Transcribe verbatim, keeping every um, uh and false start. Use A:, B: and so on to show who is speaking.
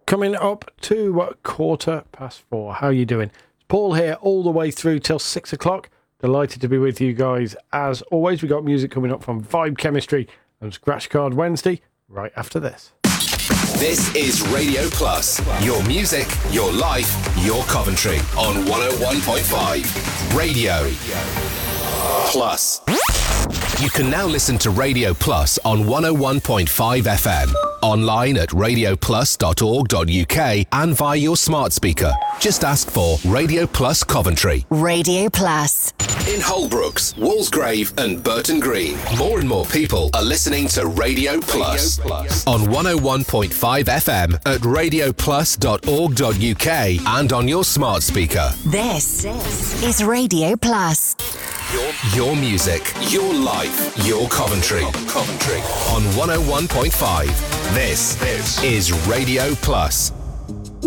A: coming up to quarter past four. How are you doing? Paul here all the way through till six o'clock. Delighted to be with you guys. As always, we got music coming up from Vibe Chemistry and Scratch Card Wednesday right after this.
B: This is Radio Plus. Your music, your life, your Coventry on one oh one point five. Radio Plus. You can now listen to Radio Plus on one oh one point five F M, online at radio plus dot org dot U K and via your smart speaker. Just ask for Radio Plus Coventry.
C: Radio Plus.
B: In Holbrooks, Walsgrave and Burton Green, more and more people are listening to Radio Plus, Radio Plus. On one oh one point five F M at radio plus dot org dot U K and on your smart speaker.
C: This is Radio Plus.
B: Your, your music, your life, your Coventry. Coventry. On one oh one point five. This, this is Radio Plus.